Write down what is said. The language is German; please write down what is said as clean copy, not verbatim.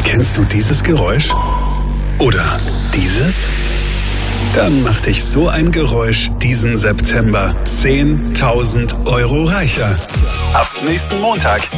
Kennst du dieses Geräusch? Oder dieses? Dann macht dich so ein Geräusch diesen September 10.000 € reicher. Ab nächsten Montag